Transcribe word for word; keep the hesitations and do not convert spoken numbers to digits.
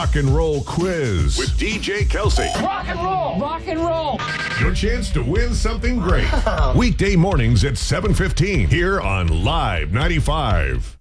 Rock and Roll Quiz with D J Kelsey. Rock and roll! Rock and roll! Your chance to win something great. Weekday mornings at seven fifteen here on Live ninety-five.